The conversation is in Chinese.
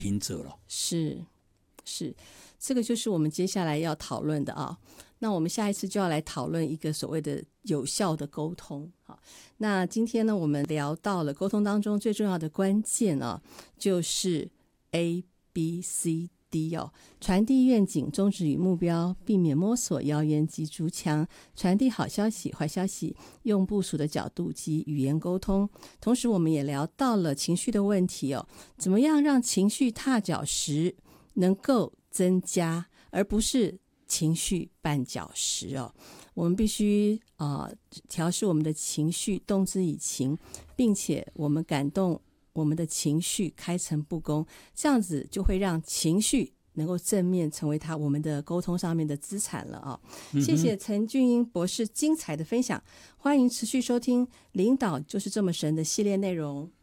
平者了。 是，这个就是我们接下来要讨论的啊。那我们下一次就要来讨论一个所谓的有效的沟通。好，那今天呢，我们聊到了沟通当中最重要的关键啊，就是 ABCD 哦，传递愿景、宗旨与目标，避免摸索、谣言及筑墙，传递好消息、坏消息，用部署的角度及语言沟通。同时，我们也聊到了情绪的问题哦，怎么样让情绪踏脚石能够增加，而不是情绪绊脚石哦。我们必须调试我们的情绪，动之以情，并且我们感动我们的情绪，开诚布公，这样子就会让情绪能够正面成为我们的沟通上面的资产了啊！谢谢陈俊英博士精彩的分享，欢迎持续收听《领导就是这么神》的系列内容。